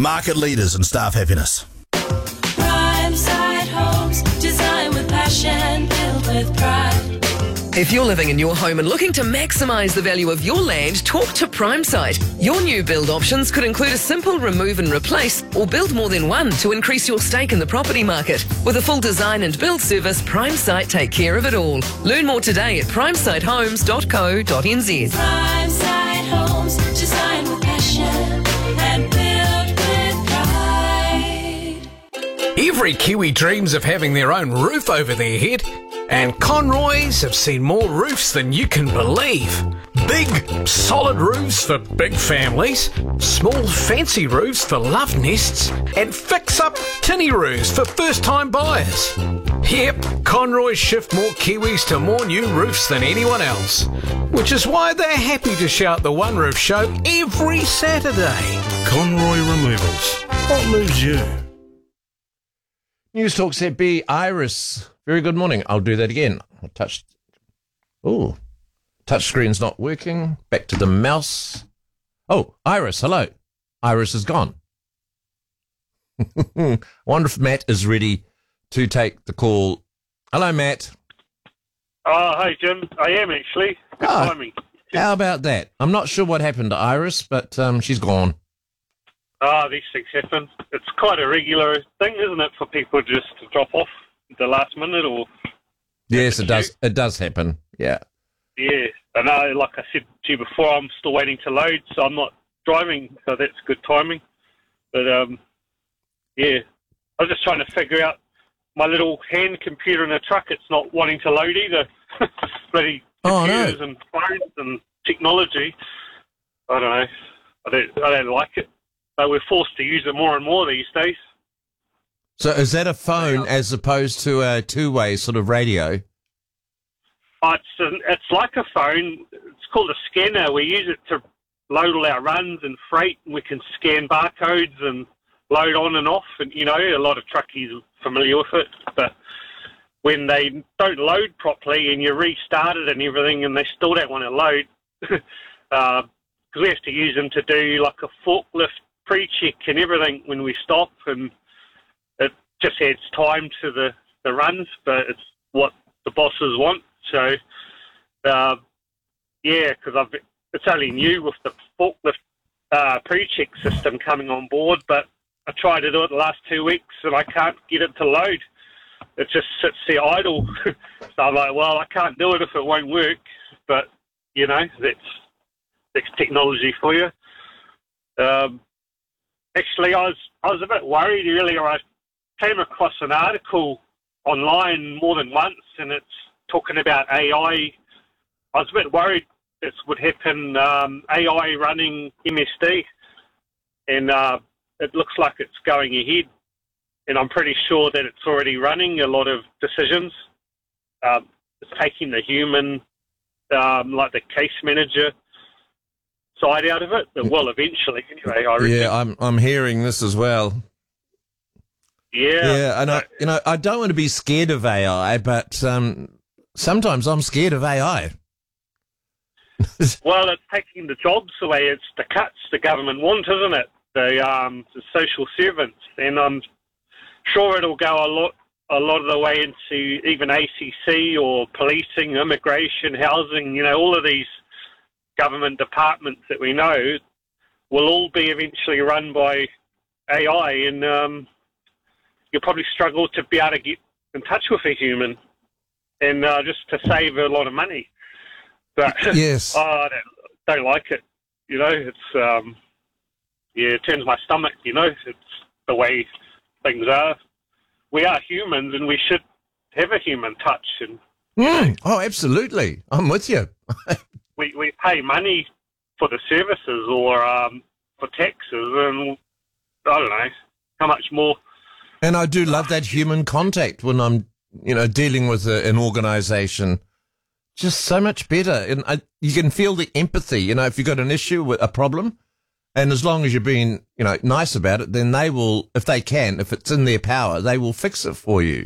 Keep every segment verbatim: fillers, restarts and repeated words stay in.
Market leaders in staff happiness. Primeside Homes, design with passion, built with pride. If you're living in your home and looking to maximise the value of your land, talk to Primesite. Your new build options could include a simple remove and replace or build more than one to increase your stake in the property market. With a full design and build service, Primesite take care of it all. Learn more today at primesite homes dot co dot n z. Primeside Homes, design with passion and built with pride. Every Kiwi dreams of having their own roof over their head, and Conroy's have seen more roofs than you can believe. Big, solid roofs for big families, small, fancy roofs for love nests, and fix-up tinny roofs for first-time buyers. Yep, Conroy's shift more Kiwis to more new roofs than anyone else, which is why they're happy to shout the One Roof Show every Saturday. Conroy Removals. What moves you? News Talk said B. Iris. Very good morning. I'll do that again. I touched. Oh, touch screen's not working. Back to the mouse. Oh, Iris, hello. Iris is gone. I wonder if Matt is ready to take the call. Hello, Matt. Oh, hi, Jim. I am actually. Good Ah, timing. How about that? I'm not sure what happened to Iris, but um, she's gone. Ah, these things happen. It's quite a regular thing, isn't it, for people just to drop off at the last minute or... Yes, it does. It does happen. Yeah. Yeah. I know, like I said to you before, I'm still waiting to load, so I'm not driving, so that's good timing. But, um, yeah, I was just trying to figure out my little hand computer in the truck. It's not wanting to load either. Bloody Oh, computers no. and phones and technology. I don't know. I don't, I don't like it. But we're forced to use it more and more these days. So is that a phone as opposed to a two-way sort of radio? Oh, it's, an, it's like a phone. It's called a scanner. We use it to load all our runs and freight, and we can scan barcodes and load on and off. And, you know, a lot of truckies are familiar with it. But when they don't load properly and you restart it and everything and they still don't want to load, because uh, we have to use them to do like a forklift pre-check and everything when we stop, and it just adds time to the, the runs, but it's what the bosses want. So, uh, yeah, because it's only new with the forklift uh, pre-check system coming on board, but I tried to do it the last two weeks and I can't get it to load. It just sits there idle. So I'm like, well, I can't do it if it won't work, but, you know, that's, that's technology for you. Um, Actually, I was I was a bit worried earlier. I came across an article online more than once, and it's talking about A I. I was a bit worried this would happen, um, A I running M S D, and uh, it looks like it's going ahead, and I'm pretty sure that it's already running a lot of decisions. Um, it's taking the human, um, like the case manager, side out of it, but well, eventually, anyway. I reckon. Yeah, I'm I'm hearing this as well. Yeah, Yeah, and I, you know, I don't want to be scared of A I, but um, sometimes I'm scared of A I. Well, it's taking the jobs away. It's the cuts the government want, isn't it? The um, the social servants, and I'm sure it'll go a lot a lot of the way into even A C C or policing, immigration, housing. You know, all of these government departments that we know will all be eventually run by A I, and um, you'll probably struggle to be able to get in touch with a human, and uh, just to save a lot of money. But Yes. oh, I don't, don't like it. You know, it's um, yeah, it turns my stomach. You know, it's the way things are. We are humans, and we should have a human touch. And Mm. Oh, absolutely. I'm with you. we, we pay money for the services or um, for taxes, and I don't know how much more. And I do love that human contact when I'm, you know, dealing with a, an organisation. Just so much better. And I, you can feel the empathy, you know, if you've got an issue with a problem, and as long as you're being, you know, nice about it, then they will, if they can, if it's in their power, they will fix it for you.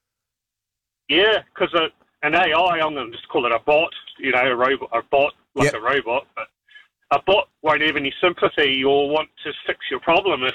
Yeah, because an A I, I'm going to just call it a bot, you know, a robot, a bot, like Yep. a robot, but a bot won't have any sympathy or want to fix your problem if